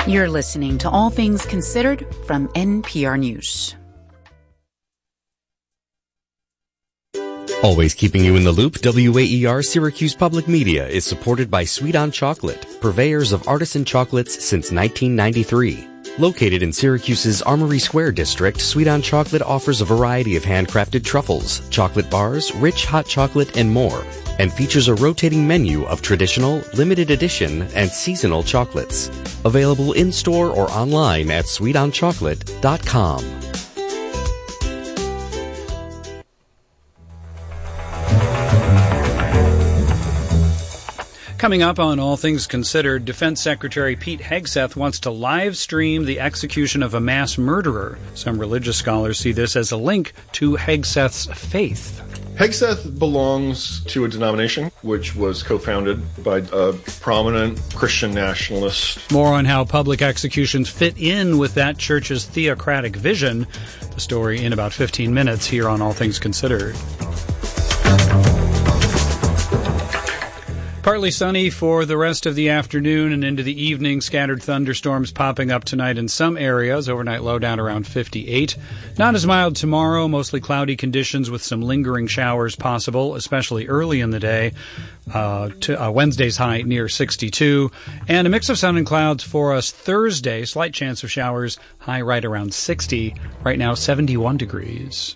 You're listening to All Things Considered from NPR News. Always keeping you in the loop, WAER Syracuse Public Media is supported by Sweet on Chocolate, purveyors of artisan chocolates since 1993. Located in Syracuse's Armory Square district, Sweet on Chocolate offers a variety of handcrafted truffles, chocolate bars, rich hot chocolate, and more, and features a rotating menu of traditional, limited edition, and seasonal chocolates. Available in-store or online at sweetonchocolate.com. Coming up on All Things Considered, Defense Secretary Pete Hegseth wants to live stream the execution of a mass murderer. Some religious scholars see this as a link to Hegseth's faith. Hegseth belongs to a denomination which was co-founded by a prominent Christian nationalist. More on how public executions fit in with that church's theocratic vision. The story in about 15 minutes here on All Things Considered. Partly sunny for the rest of the afternoon and into the evening. Scattered thunderstorms popping up tonight in some areas. Overnight low down around 58. Not as mild tomorrow. Mostly cloudy conditions with some lingering showers possible, especially early in the day. Wednesday's high near 62. And a mix of sun and clouds for us Thursday. Slight chance of showers. High right around 60. Right now 71 degrees.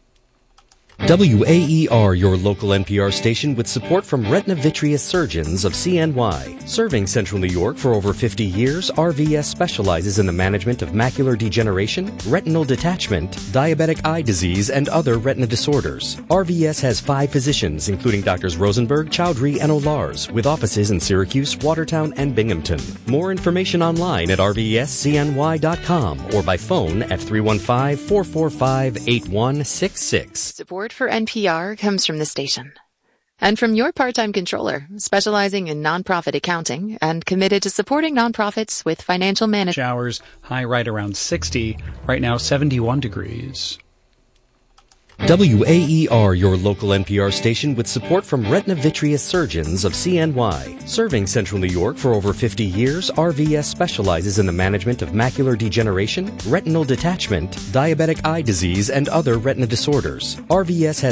WAER, your local NPR station with support from Retina Vitreous Surgeons of CNY. Serving Central New York for over 50 years, RVS specializes in the management of macular degeneration, retinal detachment, diabetic eye disease, and other retina disorders. RVS has 5 physicians, including Drs. Rosenberg, Chowdhury, and O'Lars, with offices in Syracuse, Watertown, and Binghamton. More information online at rvscny.com or by phone at 315-445-8166. Support for NPR comes from the station and from your part-time controller, specializing in nonprofit accounting and committed to supporting nonprofits with financial management. Showers, high right around 60. Right now 71 degrees. WAER, your local NPR station with support from Retina Vitreous Surgeons of CNY. Serving Central New York for over 50 years, RVS specializes in the management of macular degeneration, retinal detachment, diabetic eye disease, and other retina disorders. RVS has